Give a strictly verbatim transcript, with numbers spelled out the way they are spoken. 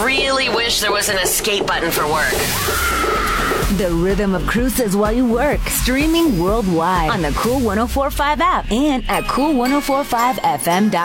really wish there was an escape button for work. The rhythm of cruises while you work. Streaming worldwide on the Cool one oh four point five app and at cool ten forty-five F M dot com.